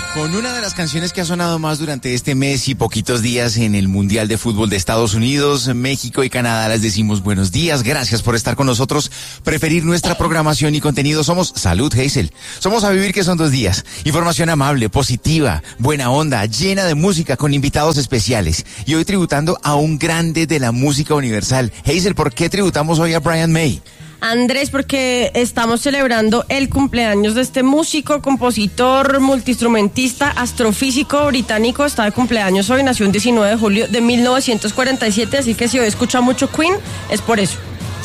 Con una de las canciones que ha sonado más durante este mes y poquitos días en el Mundial de Fútbol de Estados Unidos, México y Canadá, les decimos buenos días, gracias por estar con nosotros, preferir nuestra programación y contenido. Somos Salud Hazel, somos A Vivir que son 2 días, información amable, positiva, buena onda, llena de música con invitados especiales y hoy tributando a un grande de la música universal. Hazel, ¿por qué tributamos hoy a Brian May? Andrés, porque estamos celebrando el cumpleaños de este músico, compositor, multiinstrumentista, astrofísico británico. Está de cumpleaños hoy, nació el 19 de julio de 1947, así que si hoy escucha mucho Queen, es por eso.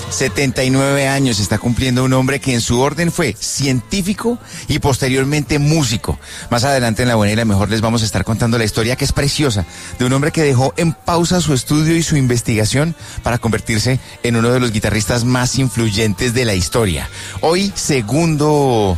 79 años está cumpliendo un hombre que en su orden fue científico y posteriormente músico. Más adelante en La Buena y la Mejor les vamos a estar contando la historia, que es preciosa, de un hombre que dejó en pausa su estudio y su investigación para convertirse en uno de los guitarristas más influyentes de la historia. Hoy, segunda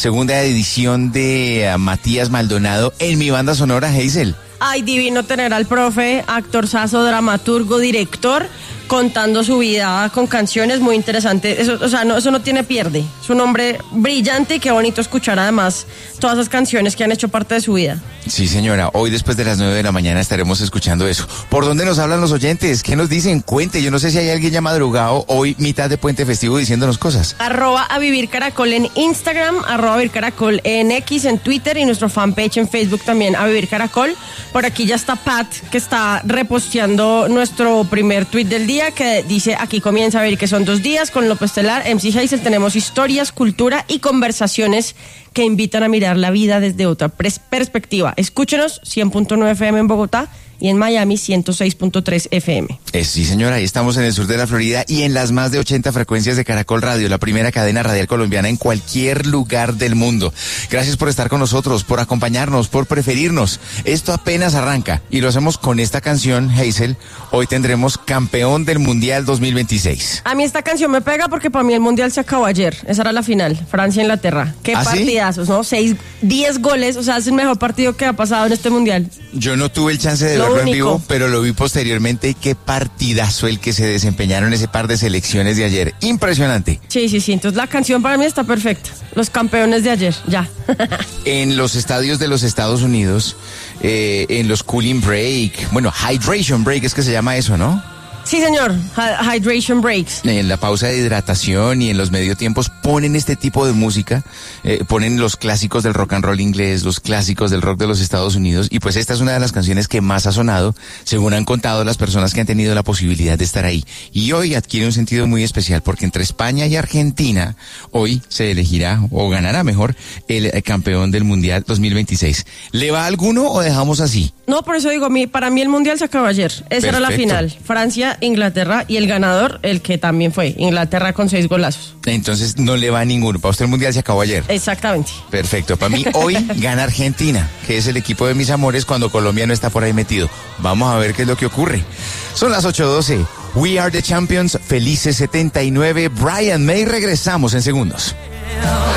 edición de Matías Maldonado en mi banda sonora, Hazel. Ay, divino tener al profe, actorzazo, dramaturgo, director, contando su vida con canciones, muy interesante. Eso no tiene pierde. Es un hombre brillante y qué bonito escuchar además todas esas canciones que han hecho parte de su vida. Sí, señora. Hoy después de las 9 de la mañana estaremos escuchando eso. ¿Por dónde nos hablan los oyentes? ¿Qué nos dicen? Cuente. Yo no sé si hay alguien ya madrugado hoy, mitad de puente festivo, diciéndonos cosas. @avivircaracol en Instagram, @avivircaracol en X, en Twitter y nuestro fanpage en Facebook también, A Vivir Caracol. Por aquí ya está Pat, que está reposteando nuestro primer tweet del día, que dice: aquí comienza A Vivir que son 2 días con López Telar, MC Hazel. Tenemos historias, cultura y conversaciones que invitan a mirar la vida desde otra perspectiva. Escúchenos, 100.9 FM en Bogotá y en Miami 106.3 FM. Sí, señora, ahí estamos en el sur de la Florida y en las más de 80 frecuencias de Caracol Radio, la primera cadena radial colombiana en cualquier lugar del mundo. Gracias por estar con nosotros, por acompañarnos, por preferirnos. Esto apenas arranca y lo hacemos con esta canción, Hazel. Hoy tendremos campeón del Mundial 2026. A mí esta canción me pega porque para mí el Mundial se acabó ayer. Esa era la final, Francia-Inglaterra. Qué partidazos, ¿no? 10 goles, o sea, es el mejor partido que ha pasado en este Mundial. Yo no tuve el chance de verlo en vivo, pero lo vi posteriormente y qué partidazo el que se desempeñaron ese par de selecciones de ayer. Impresionante. Sí. Entonces la canción para mí está perfecta. Los campeones de ayer, ya. En los estadios de los Estados Unidos, en los cooling break, bueno, hydration break es que se llama eso, ¿no? Sí, señor, hydration breaks. En la pausa de hidratación y en los medio tiempos ponen este tipo de música, ponen los clásicos del rock and roll inglés, los clásicos del rock de los Estados Unidos, y pues esta es una de las canciones que más ha sonado, según han contado las personas que han tenido la posibilidad de estar ahí. Y hoy adquiere un sentido muy especial, porque entre España y Argentina, hoy se elegirá, o ganará mejor, el campeón del Mundial 2026. ¿Le va alguno o dejamos así? No, por eso digo, para mí el Mundial se acabó ayer. Esa era la final. Francia, Inglaterra, y el ganador, el que también fue Inglaterra con 6 golazos. Entonces no le va a ninguno. Para usted el Mundial se acabó ayer. Exactamente. Perfecto. Para mí hoy gana Argentina, que es el equipo de mis amores cuando Colombia no está por ahí metido. Vamos a ver qué es lo que ocurre. Son las 8:12. We are the champions. Felices 79. Brian May. Regresamos en segundos.